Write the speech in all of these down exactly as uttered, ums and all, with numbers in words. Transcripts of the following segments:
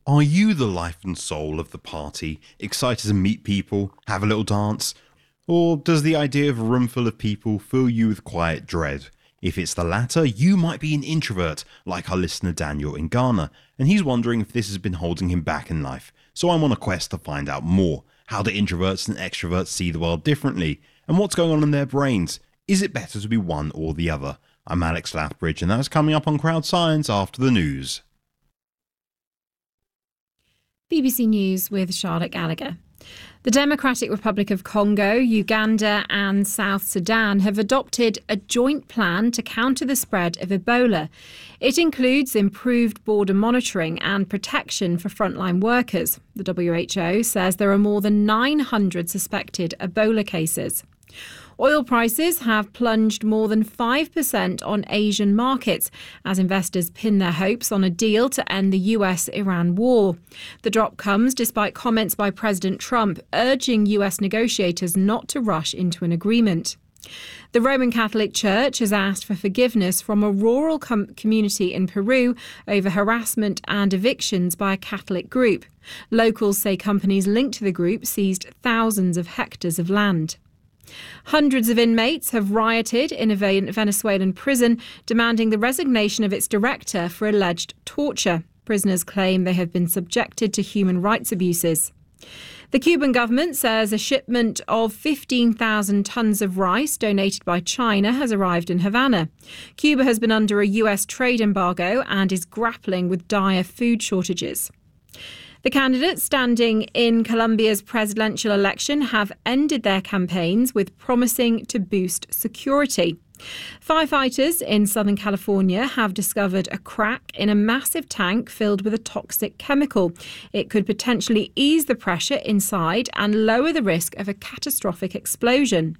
Are you the life and soul of the party, excited to meet people, have a little dance? Or does the idea of a room full of people fill you with quiet dread? If it's the latter, you might be an introvert, like our listener Daniel in Ghana, and he's wondering if this has been holding him back in life. So I'm on a quest to find out more. How do introverts and extroverts see the world differently? And what's going on in their brains? Is it better to be one or the other? I'm Alex Lathbridge, and that's coming up on Crowd Science after the news. B B C News with Charlotte Gallagher. The Democratic Republic of Congo, Uganda and South Sudan have adopted a joint plan to counter the spread of Ebola. It includes improved border monitoring and protection for frontline workers. The W H O says there are more than nine hundred suspected Ebola cases. Oil prices have plunged more than five percent on Asian markets as investors pin their hopes on a deal to end the U S Iran war. The drop comes despite comments by President Trump urging U S negotiators not to rush into an agreement. The Roman Catholic Church has asked for forgiveness from a rural com- community in Peru over harassment and evictions by a Catholic group. Locals say companies linked to the group seized thousands of hectares of land. Hundreds of inmates have rioted in a Venezuelan prison, demanding the resignation of its director for alleged torture. Prisoners claim they have been subjected to human rights abuses. The Cuban government says a shipment of fifteen thousand tons of rice donated by China has arrived in Havana. Cuba has been under a U S trade embargo and is grappling with dire food shortages. The candidates standing in Colombia's presidential election have ended their campaigns with promising to boost security. Firefighters in Southern California have discovered a crack in a massive tank filled with a toxic chemical. It could potentially ease the pressure inside and lower the risk of a catastrophic explosion.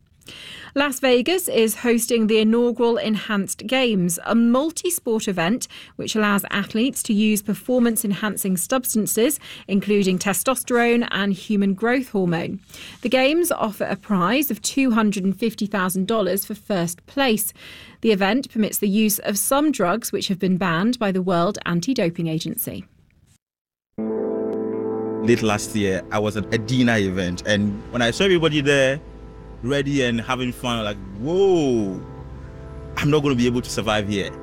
Las Vegas is hosting the inaugural Enhanced Games, a multi-sport event which allows athletes to use performance-enhancing substances, including testosterone and human growth hormone. The Games offer a prize of two hundred fifty thousand dollars for first place. The event permits the use of some drugs which have been banned by the World Anti-Doping Agency. Late last year, I was at a dinner event, and when I saw everybody there, ready and having fun, like, whoa, I'm not going to be able to survive here.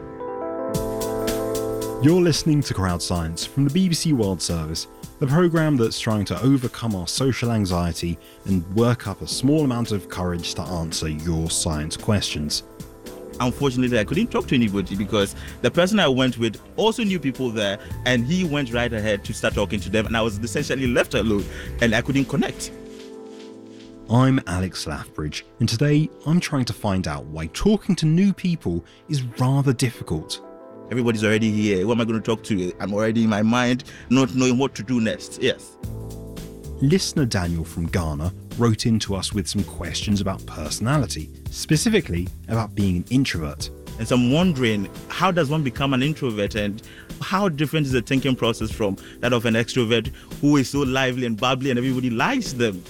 You're listening to Crowd Science from the B B C World Service, the programme that's trying to overcome our social anxiety and work up a small amount of courage to answer your science questions. Unfortunately, I couldn't talk to anybody because the person I went with also knew people there, and he went right ahead to start talking to them, and I was essentially left alone, and I couldn't connect. I'm Alex Lathbridge, and today I'm trying to find out why talking to new people is rather difficult. Everybody's already here. Who am I going to talk to? I'm already in my mind, not knowing what to do next. Yes. Listener Daniel from Ghana wrote in to us with some questions about personality, specifically about being an introvert. And so I'm wondering, how does one become an introvert, and how different is the thinking process from that of an extrovert who is so lively and bubbly and everybody likes them?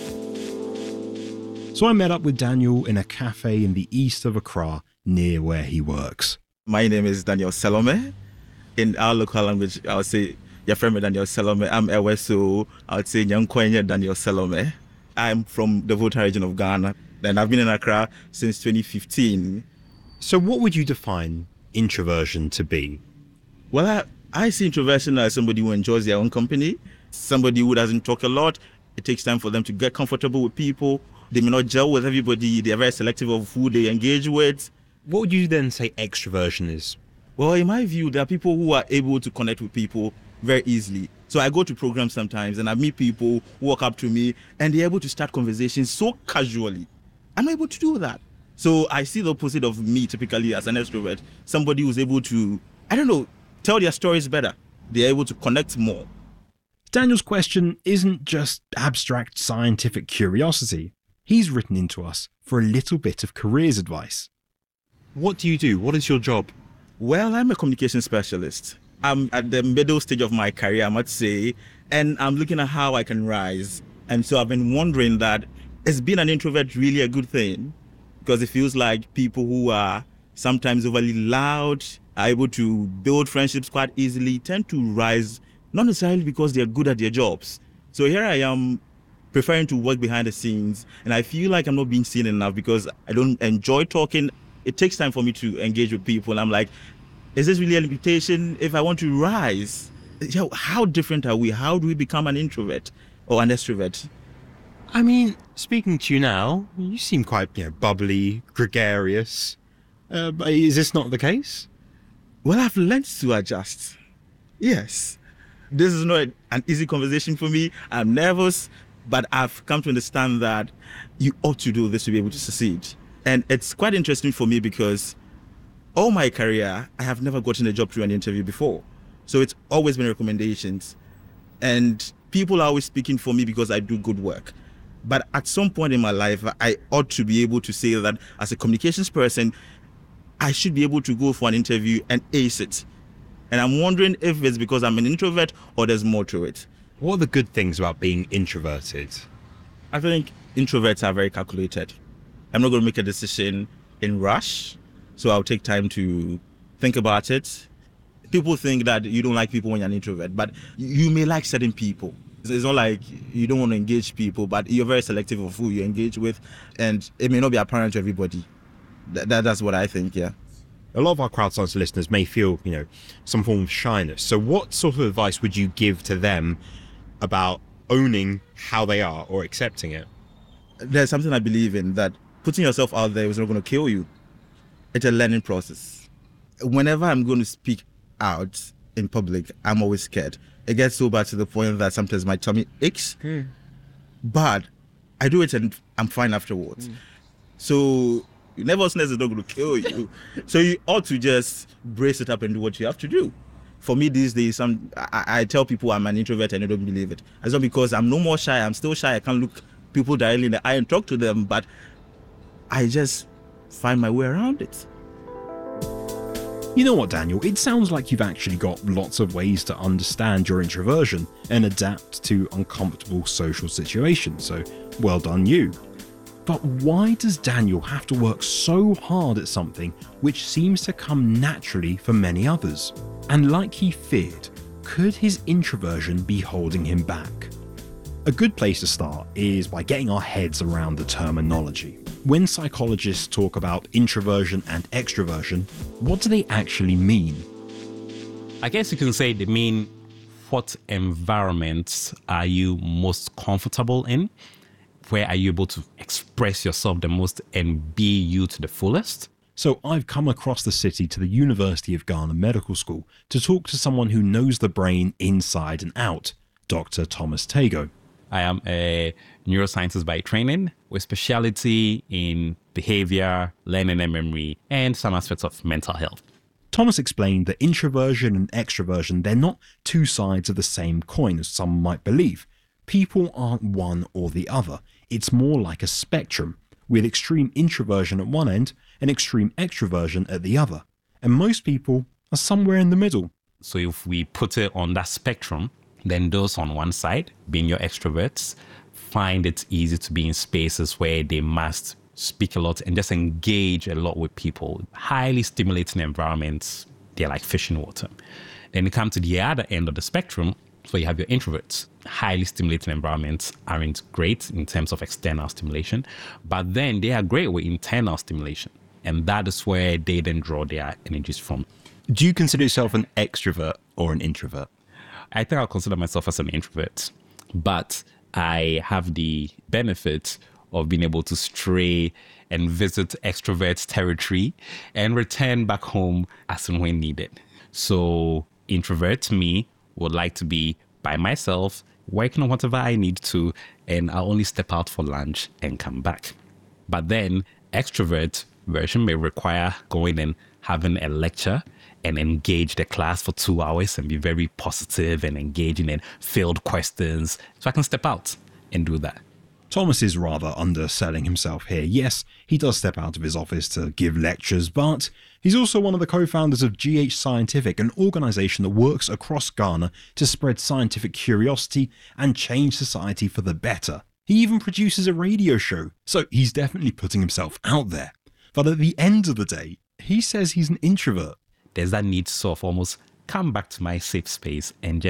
So I met up with Daniel in a cafe in the east of Accra, near where he works. My name is Daniel Salome. In our local language, I would say, your friend Daniel Salome. I'm Ewe, so I would say, Nyankwenye Daniel Salome. I'm from the Volta region of Ghana, and I've been in Accra since twenty fifteen. So what would you define introversion to be? Well, I, I see introversion as somebody who enjoys their own company, somebody who doesn't talk a lot. It takes time for them to get comfortable with people. They may not gel with everybody. They're very selective of who they engage with. What would you then say extroversion is? Well, in my view, there are people who are able to connect with people very easily. So I go to programs sometimes and I meet people who walk up to me and they're able to start conversations so casually. I'm able to do that. So I see the opposite of me typically as an extrovert. Somebody who's able to, I don't know, tell their stories better. They're able to connect more. Daniel's question isn't just abstract scientific curiosity. He's written into us for a little bit of careers advice. What do you do? What is your job? Well, I'm a communication specialist. I'm at the middle stage of my career, I must say, and I'm looking at how I can rise. And so I've been wondering that, is being an introvert really a good thing? Because it feels like people who are sometimes overly loud, are able to build friendships quite easily, tend to rise not necessarily because they're good at their jobs. So here I am preferring to work behind the scenes, and I feel like I'm not being seen enough because I don't enjoy talking. It takes time for me to engage with people, and I'm like, is this really a limitation? If I want to rise, you know, how different are we? How do we become an introvert or an extrovert? I mean, speaking to you now, you seem quite, you know, bubbly, gregarious. Uh, but is this not the case? Well, I've learned to adjust. Yes. This is not an easy conversation for me. I'm nervous, but I've come to understand that you ought to do this to be able to succeed. And it's quite interesting for me because all my career, I have never gotten a job through an interview before. So it's always been recommendations. And people are always speaking for me because I do good work. But at some point in my life, I ought to be able to say that as a communications person, I should be able to go for an interview and ace it. And I'm wondering if it's because I'm an introvert or there's more to it. What are the good things about being introverted? I think introverts are very calculated. I'm not going to make a decision in rush, so I'll take time to think about it. People think that you don't like people when you're an introvert, but you may like certain people. It's not like you don't want to engage people, but you're very selective of who you engage with, and it may not be apparent to everybody. That, that That's what I think, yeah. A lot of our crowd-science listeners may feel, you know, some form of shyness. So what sort of advice would you give to them about owning how they are or accepting it? There's something I believe in, that putting yourself out there is not going to kill you. It's a learning process. Whenever I'm going to speak out in public, I'm always scared. It gets so bad to the point that sometimes my tummy aches. Mm. But I do it and I'm fine afterwards. Mm. So nervousness is not going to kill you. So you ought to just brace it up and do what you have to do. For me these days, some, I, I tell people I'm an introvert and they don't believe it. It's not because I'm no more shy. I'm still shy. I can't look people directly in the eye and talk to them, but I just find my way around it. You know what, Daniel? It sounds like you've actually got lots of ways to understand your introversion and adapt to uncomfortable social situations, so well done you. But why does Daniel have to work so hard at something which seems to come naturally for many others? And like he feared, could his introversion be holding him back? A good place to start is by getting our heads around the terminology. When psychologists talk about introversion and extroversion, what do they actually mean? I guess you can say they mean what environments are you most comfortable in? Where are you able to express yourself the most and be you to the fullest? So I've come across the city to the University of Ghana Medical School to talk to someone who knows the brain inside and out, Doctor Thomas Tago. I am a neuroscientist by training with speciality in behavior, learning and memory, and some aspects of mental health. Thomas explained that introversion and extroversion, they're not two sides of the same coin as some might believe. People aren't one or the other. It's more like a spectrum, with extreme introversion at one end and extreme extroversion at the other. And most people are somewhere in the middle. So if we put it on that spectrum, then those on one side, being your extroverts, find it easy to be in spaces where they must speak a lot and just engage a lot with people. Highly stimulating environments, they're like fish in water. Then you come to the other end of the spectrum, so you have your introverts. Highly stimulating environments aren't great in terms of external stimulation, but then they are great with internal stimulation. And that is where they then draw their energies from. Do you consider yourself an extrovert or an introvert? I think I'll consider myself as an introvert, but I have the benefit of being able to stray and visit extrovert territory and return back home as and when needed. So introvert me would like to be by myself, working on whatever I need to, and I'll only step out for lunch and come back. But then extrovert version may require going and having a lecture and engage the class for two hours and be very positive and engaging in field questions. So I can step out and do that. Thomas is rather underselling himself here. Yes, he does step out of his office to give lectures, but he's also one of the co-founders of G H Scientific, an organisation that works across Ghana to spread scientific curiosity and change society for the better. He even produces a radio show, so he's definitely putting himself out there. But at the end of the day, he says he's an introvert. There's that need to sort of almost come back to my safe space and just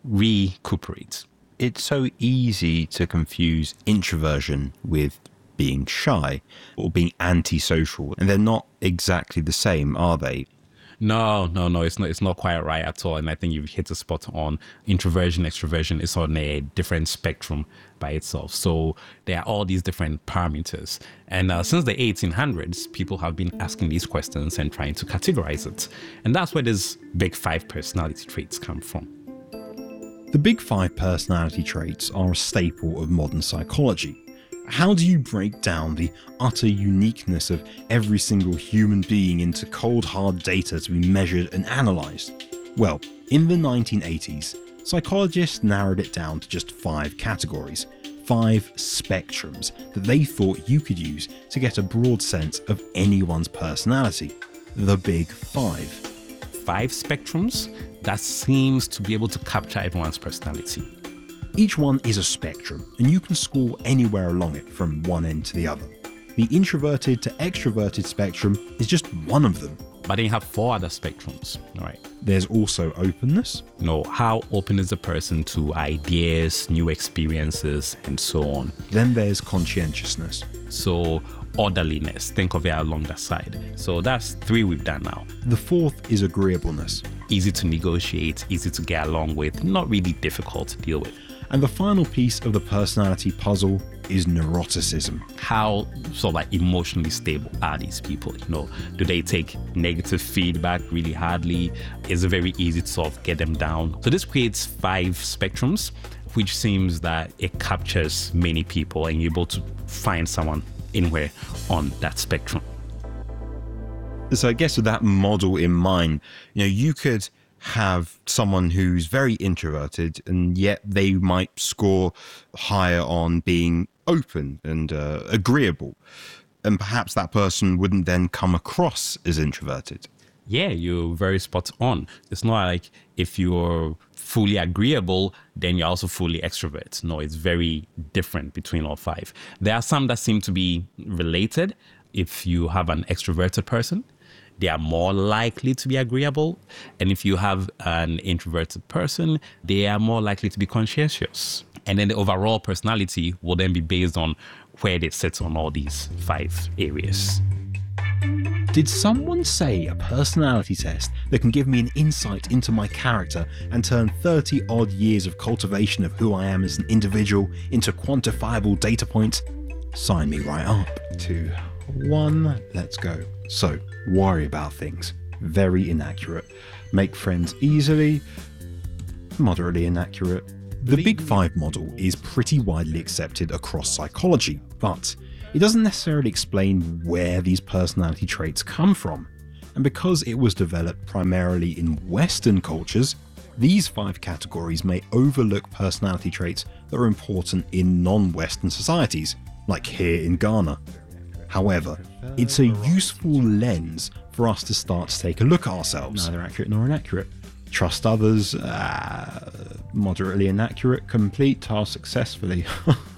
recuperate. It's so easy to confuse introversion with being shy or being antisocial, and they're not exactly the same, are they? No, no, no, it's not it's not quite right at all. And I think you've hit the spot on. Introversion, extroversion is on a different spectrum by itself. So there are all these different parameters. And uh, since the eighteen hundreds, people have been asking these questions and trying to categorize it. And that's where these big five personality traits come from. The big five personality traits are a staple of modern psychology. How do you break down the utter uniqueness of every single human being into cold hard data to be measured and analysed? Well, in the nineteen eighties, psychologists narrowed it down to just five categories, five spectrums that they thought you could use to get a broad sense of anyone's personality. The big five. Five spectrums? That seems to be able to capture everyone's personality. Each one is a spectrum, and you can score anywhere along it from one end to the other. The introverted to extroverted spectrum is just one of them. But then you have four other spectrums, all right? There's also openness. You know, how open is the person to ideas, new experiences, and so on. Then there's conscientiousness. So orderliness, think of it along that side. So that's three we've done now. The fourth is agreeableness. Easy to negotiate, easy to get along with, not really difficult to deal with. And the final piece of the personality puzzle is neuroticism. How sort of like emotionally stable are these people? You know, do they take negative feedback really hardly? Is it very easy to sort of get them down? So this creates five spectrums, which seems that it captures many people and you're able to find someone anywhere on that spectrum. So I guess with that model in mind, you know, you could have someone who's very introverted and yet they might score higher on being open and uh, agreeable. And perhaps that person wouldn't then come across as introverted. Yeah, you're very spot on. It's not like if you're fully agreeable, then you're also fully extrovert. No, it's very different between all five. There are some that seem to be related. If you have an extroverted person, they are more likely to be agreeable. And if you have an introverted person, they are more likely to be conscientious. And then the overall personality will then be based on where they sit on all these five areas. Did someone say a personality test that can give me an insight into my character and turn thirty odd years of cultivation of who I am as an individual into quantifiable data points? Sign me right up. Two, one, let's go. So, worry about things. Very inaccurate. Make friends easily. Moderately inaccurate. The Big Five model is pretty widely accepted across psychology, but it doesn't necessarily explain where these personality traits come from. And because it was developed primarily in Western cultures, these five categories may overlook personality traits that are important in non-Western societies, like here in Ghana. However, it's a useful lens for us to start to take a look at ourselves. Neither accurate nor inaccurate. Trust others, uh, moderately inaccurate, complete task successfully.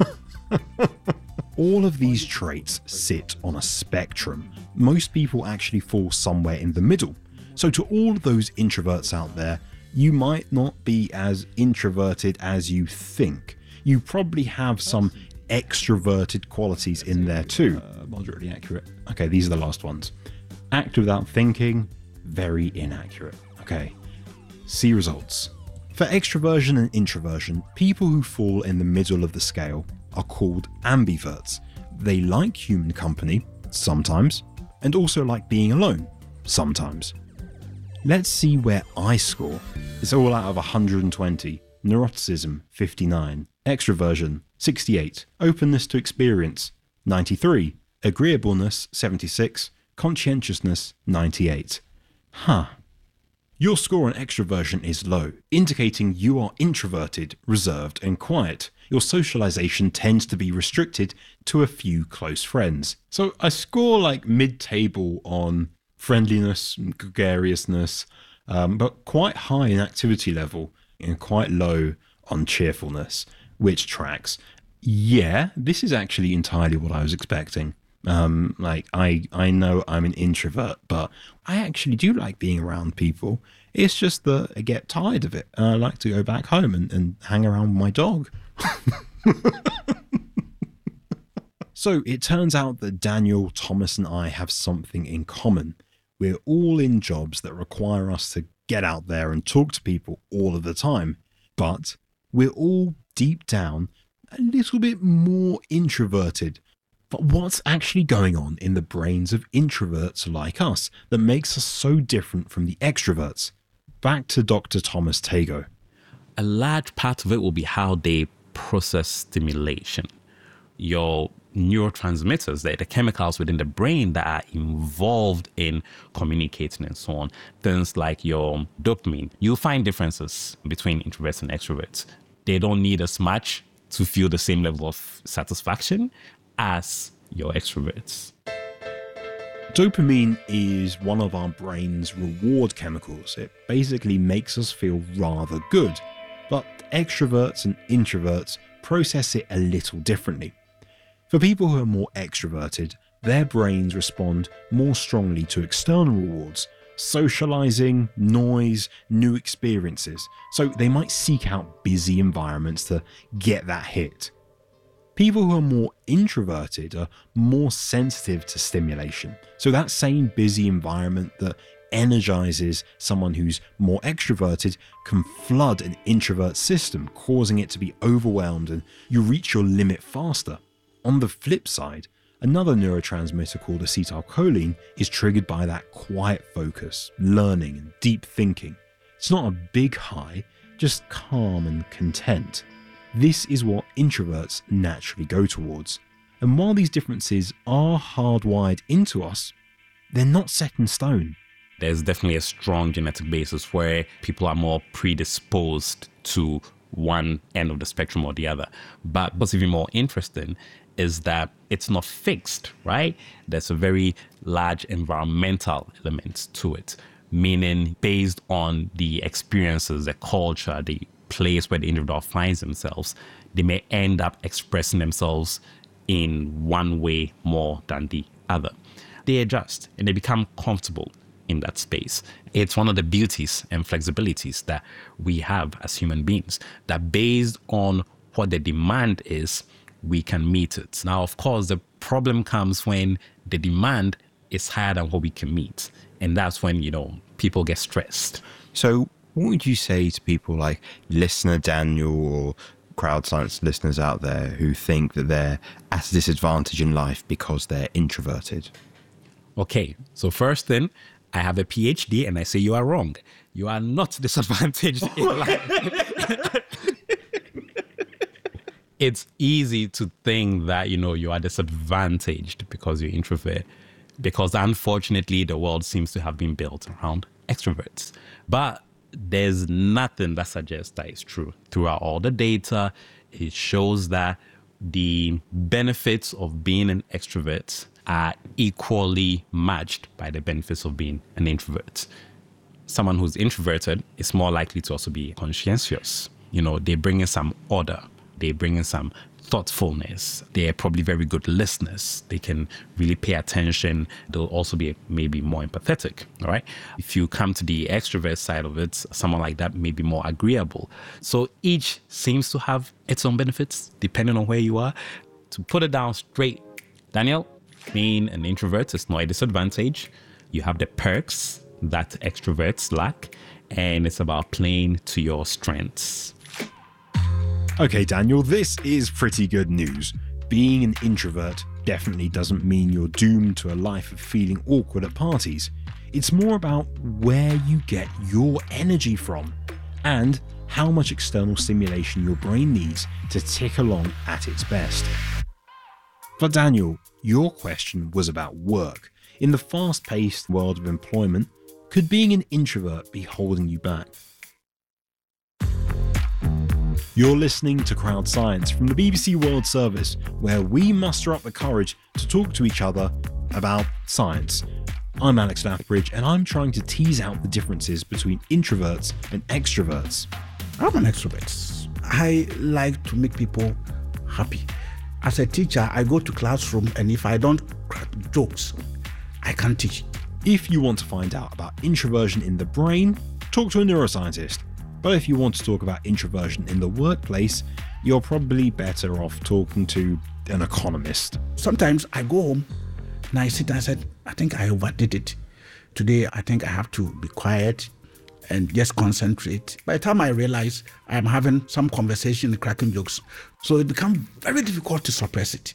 All of these traits sit on a spectrum. Most people actually fall somewhere in the middle. So to all of those introverts out there, you might not be as introverted as you think. You probably have some extroverted qualities in there too. Uh, moderately accurate. Okay, these are the last ones. Act without thinking, very inaccurate. Okay, see results. For extroversion and introversion, people who fall in the middle of the scale are called ambiverts. They like human company, sometimes, and also like being alone, sometimes. Let's see where I score. It's all out of one hundred twenty. Neuroticism, fifty-nine. Extroversion, sixty-eight. Openness to experience, ninety-three. Agreeableness, seventy-six. Conscientiousness, ninety-eight. Huh. Your score on extroversion is low, indicating you are introverted, reserved, and quiet. Your socialization tends to be restricted to a few close friends. So I score like mid-table on friendliness and gregariousness, um, but quite high in activity level and quite low on cheerfulness, which tracks. Yeah, this is actually entirely what I was expecting. Um, like I, I know I'm an introvert, but I actually do like being around people. It's just that I get tired of it and I like to go back home and, and hang around with my dog. So it turns out that Daniel, Thomas and I have something in common. We're all in jobs that require us to get out there and talk to people all of the time. But we're all deep down a little bit more introverted. But what's actually going on in the brains of introverts like us that makes us so different from the extroverts? Back to Doctor Thomas Tago. A large part of it will be how they process stimulation. Your neurotransmitters, the, the chemicals within the brain that are involved in communicating and so on, things like your dopamine. You'll find differences between introverts and extroverts. They don't need as much to feel the same level of satisfaction as your extroverts. Dopamine is one of our brain's reward chemicals. It basically makes us feel rather good, but extroverts and introverts process it a little differently. For people who are more extroverted, their brains respond more strongly to external rewards, socializing, noise, new experiences, so they might seek out busy environments to get that hit. People who are more introverted are more sensitive to stimulation, so that same busy environment that energizes someone who's more extroverted can flood an introvert system, causing it to be overwhelmed and you reach your limit faster. On the flip side, another neurotransmitter called acetylcholine is triggered by that quiet focus, learning and deep thinking. It's not a big high, just calm and content. This is what introverts naturally go towards. And while these differences are hardwired into us, they're not set in stone. There's definitely a strong genetic basis where people are more predisposed to one end of the spectrum or the other. But what's even more interesting is that it's not fixed, right? There's a very large environmental element to it, meaning based on the experiences, the culture, the place where the individual finds themselves, they may end up expressing themselves in one way more than the other. They adjust and they become comfortable in that space. It's one of the beauties and flexibilities that we have as human beings, that based on what the demand is, we can meet it. Now, of course, the problem comes when the demand is higher than what we can meet. And that's when, you know, people get stressed. So what would you say to people like listener Daniel or Crowd Science listeners out there who think that they're at a disadvantage in life because they're introverted? Okay, so first thing, I have a P H D and I say you are wrong. You are not disadvantaged in life. It's easy to think that, you know, you are disadvantaged because you're introvert, because unfortunately the world seems to have been built around extroverts. But there's nothing that suggests that it's true. Throughout all the data, it shows that the benefits of being an extrovert are equally matched by the benefits of being an introvert. Someone who's introverted is more likely to also be conscientious. You know, they bring in some order. They bring in some thoughtfulness. They're probably very good listeners. They can really pay attention. They'll also be maybe more empathetic, all right? If you come to the extrovert side of it, someone like that may be more agreeable. So each seems to have its own benefits depending on where you are. To put it down straight, Daniel, being an introvert is not a disadvantage. You have the perks that extroverts lack, and it's about playing to your strengths. Okay, Daniel, this is pretty good news. Being an introvert definitely doesn't mean you're doomed to a life of feeling awkward at parties. It's more about where you get your energy from and how much external stimulation your brain needs to tick along at its best. But Daniel, your question was about work. In the fast-paced world of employment, could being an introvert be holding you back? You're listening to Crowd Science from the B B C World Service, where we muster up the courage to talk to each other about science. I'm Alex Lathbridge, and I'm trying to tease out the differences between introverts and extroverts. I'm an extrovert. I like to make people happy. As a teacher, I go to classroom, and if I don't crack jokes, I can't teach. If you want to find out about introversion in the brain, talk to a neuroscientist. But if you want to talk about introversion in the workplace, you're probably better off talking to an economist. Sometimes I go home and I sit and I said, I think I overdid it. Today, I think I have to be quiet and just concentrate. By the time I realize I'm having some conversation and cracking jokes, so it becomes very difficult to suppress it.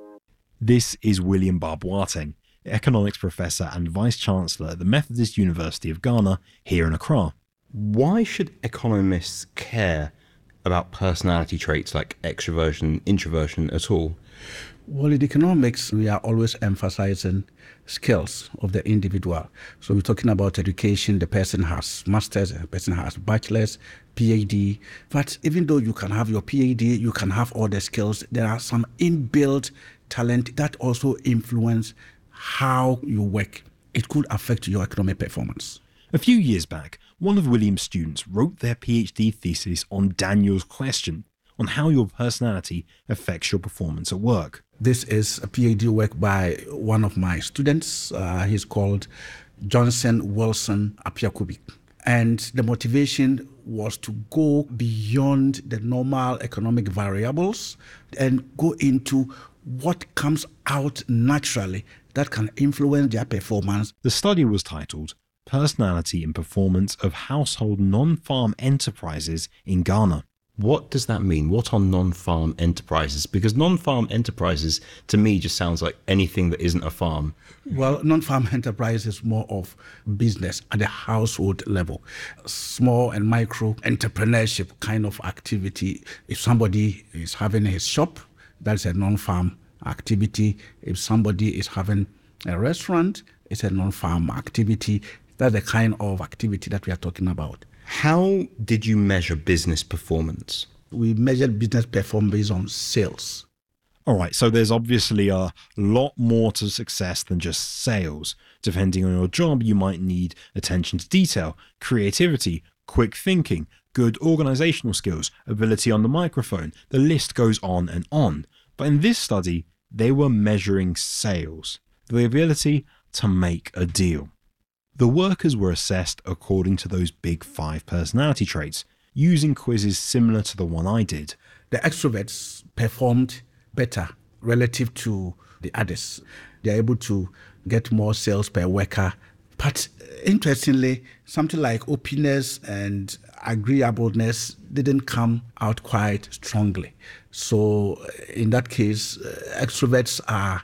This is William Barr-Boateng, economics professor and vice chancellor at the Methodist University of Ghana here in Accra. Why should economists care about personality traits like extroversion, introversion at all? Well, in economics, we are always emphasizing skills of the individual. So we're talking about education. The person has masters, the person has bachelor's, P H D. But even though you can have your P H D, you can have all the skills, there are some inbuilt talent that also influence how you work. It could affect your economic performance. A few years back, one of William's students wrote their P H D thesis on Daniel's question, on how your personality affects your performance at work. This is a P H D work by one of my students. Uh, he's called Johnson Wilson Apiakubi. And the motivation was to go beyond the normal economic variables and go into what comes out naturally that can influence their performance. The study was titled Personality and Performance of Household Non-Farm Enterprises in Ghana. What does that mean? What are non-farm enterprises? Because non-farm enterprises, to me, just sounds like anything that isn't a farm. Well, non-farm enterprise is more of business at the household level. Small and micro entrepreneurship kind of activity. If somebody is having his shop, that's a non-farm activity. If somebody is having a restaurant, it's a non-farm activity. That's the kind of activity that we are talking about. How did you measure business performance? We measured business performance based on sales. All right, so there's obviously a lot more to success than just sales. Depending on your job, you might need attention to detail, creativity, quick thinking, good organizational skills, ability on the microphone. The list goes on and on. But in this study, they were measuring sales, the ability to make a deal. The workers were assessed according to those big five personality traits, using quizzes similar to the one I did. The extroverts performed better relative to the others. They're able to get more sales per worker. But interestingly, something like openness and agreeableness didn't come out quite strongly. So in that case, uh, extroverts are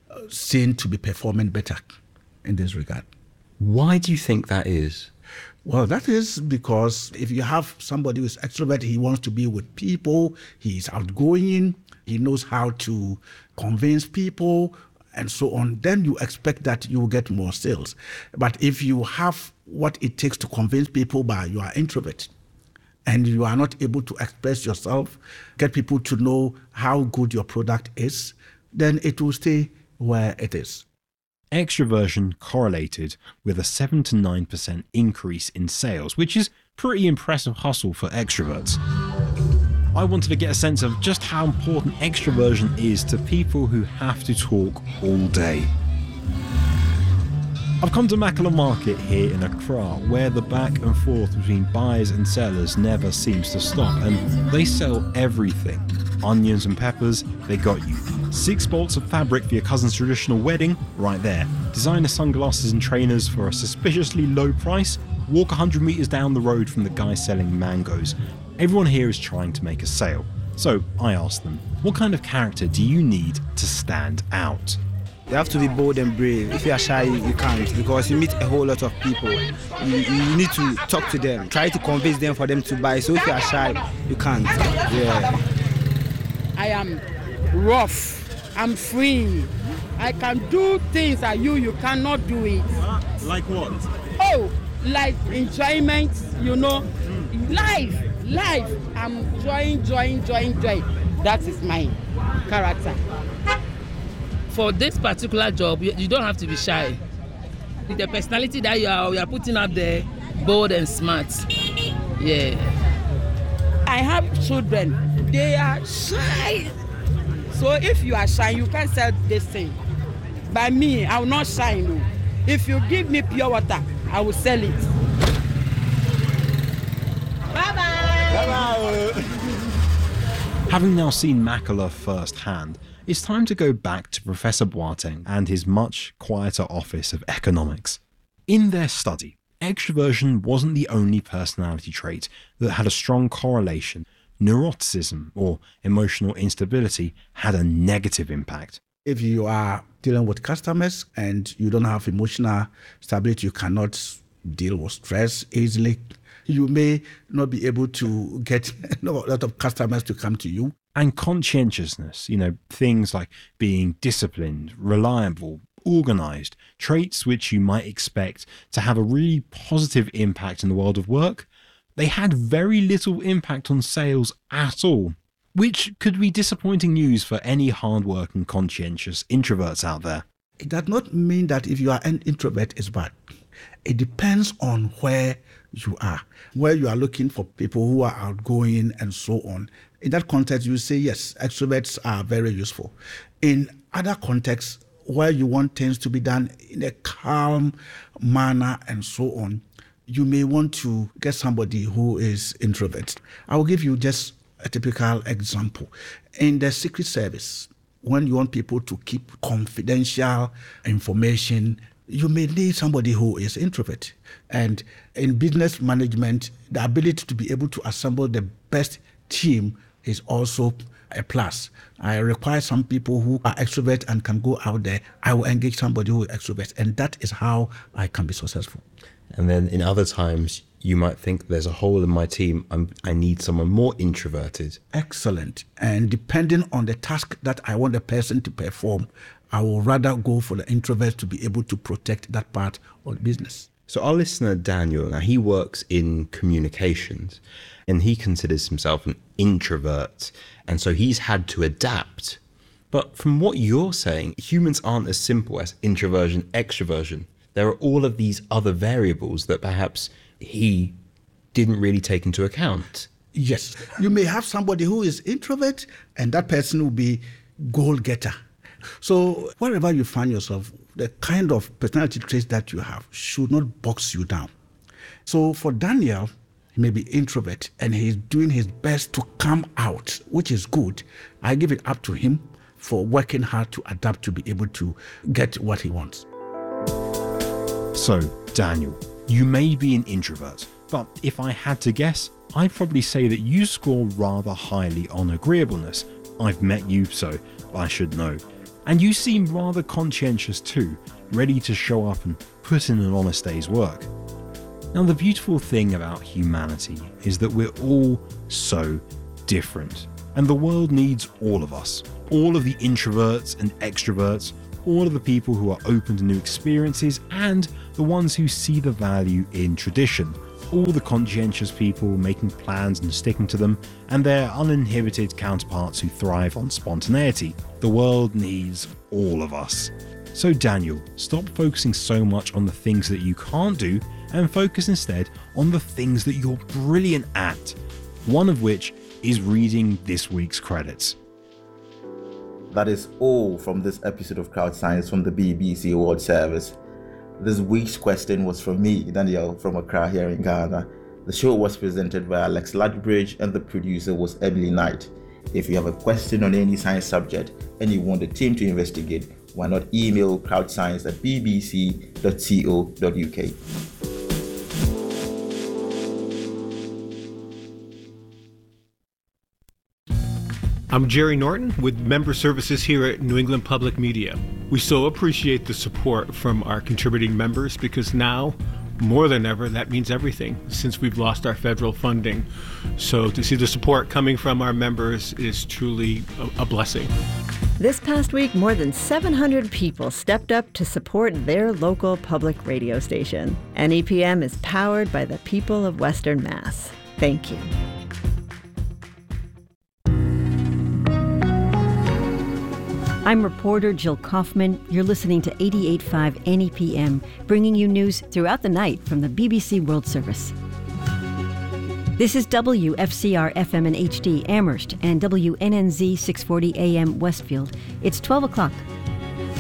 seen to be performing better in this regard. Why do you think that is? Well, that is because if you have somebody who's extrovert, he wants to be with people, he's outgoing, he knows how to convince people, and so on, then you expect that you will get more sales. But if you have what it takes to convince people, but you are introvert, and you are not able to express yourself, get people to know how good your product is, then it will stay where it is. Extroversion correlated with a seven to nine percent increase in sales, which is pretty impressive hustle for extroverts. I wanted to get a sense of just how important extroversion is to people who have to talk all day. I've come to Makala Market here in Accra, where the back and forth between buyers and sellers never seems to stop, and they sell everything. Onions and peppers, they got you. Six bolts of fabric for your cousin's traditional wedding, right there. Designer sunglasses and trainers for a suspiciously low price. Walk one hundred meters down the road from the guy selling mangoes. Everyone here is trying to make a sale. So I asked them, what kind of character do you need to stand out? You have to be bold and brave. If you are shy, you can't, because you meet a whole lot of people. You, you need to talk to them, try to convince them for them to buy. So if you are shy, you can't. Yeah. I am rough. I'm free. I can do things that you, you cannot do it. Like what? Oh, like enjoyment, you know. Life, life. I'm enjoying, enjoying, enjoying, enjoying. That is my character. For this particular job, you, you don't have to be shy. The personality that you are, you are putting up there, bold and smart. Yeah. I have children. They are shy. So if you are shy, you can't sell this thing. By me, I will not shine. No. If you give me pure water, I will sell it. Having now seen Macular firsthand, it's time to go back to Professor Boateng and his much quieter office of economics. In their study, extroversion wasn't the only personality trait that had a strong correlation. Neuroticism, or emotional instability, had a negative impact. If you are dealing with customers and you don't have emotional stability, you cannot deal with stress easily, you may not be able to get a lot of customers to come to you. And conscientiousness, you know, things like being disciplined, reliable, organized, traits which you might expect to have a really positive impact in the world of work, they had very little impact on sales at all, which could be disappointing news for any hard-working, conscientious introverts out there. It does not mean that if you are an introvert, it's bad. It depends on where you are, where you are looking for people who are outgoing and so on. In that context, you say, yes, extroverts are very useful. In other contexts, where you want things to be done in a calm manner and so on, you may want to get somebody who is introvert. I will give you just a typical example. In the Secret Service, when you want people to keep confidential information, you may need somebody who is introvert. And in business management, the ability to be able to assemble the best team is also a plus. I require some people who are extrovert and can go out there. I will engage somebody who is extrovert, and that is how I can be successful. And then in other times, you might think there's a hole in my team. I'm, I need someone more introverted. Excellent. And depending on the task that I want the person to perform, I will rather go for the introvert to be able to protect that part of the business. So our listener, Daniel, now he works in communications and he considers himself an introvert. And so he's had to adapt. But from what you're saying, humans aren't as simple as introversion, extroversion. There are all of these other variables that perhaps he didn't really take into account. Yes. You may have somebody who is introvert and that person will be goal-getter. So wherever you find yourself, the kind of personality traits that you have should not box you down. So for Daniel, he may be introvert and he's doing his best to come out, which is good. I give it up to him for working hard to adapt to be able to get what he wants. So, Daniel, you may be an introvert, but if I had to guess, I'd probably say that you score rather highly on agreeableness. I've met you, so I should know. And you seem rather conscientious too, ready to show up and put in an honest day's work. Now, the beautiful thing about humanity is that we're all so different, and the world needs all of us. All of the introverts and extroverts, all of the people who are open to new experiences, and the ones who see the value in tradition. All the conscientious people making plans and sticking to them, and their uninhibited counterparts who thrive on spontaneity. The world needs all of us. So Daniel, stop focusing so much on the things that you can't do and focus instead on the things that you're brilliant at. One of which is reading this week's credits. That is all from this episode of Crowd Science from the B B C World Service. This week's question was from me, Daniel, from Accra here in Ghana. The show was presented by Alex Ladbridge and the producer was Emily Knight. If you have a question on any science subject and you want the team to investigate, why not email crowdscience at b b c dot co dot u k. I'm Jerry Norton with Member Services here at New England Public Media. We so appreciate the support from our contributing members because now, more than ever, that means everything since we've lost our federal funding. So to see the support coming from our members is truly a, a blessing. This past week, more than seven hundred people stepped up to support their local public radio station. N E P M is powered by the people of Western Mass. Thank you. I'm reporter Jill Kaufman. You're listening to eighty-eight point five N E P M, bringing you news throughout the night from the B B C World Service. This is W F C R F M and H D Amherst and W N N Z six forty A M Westfield. It's twelve o'clock.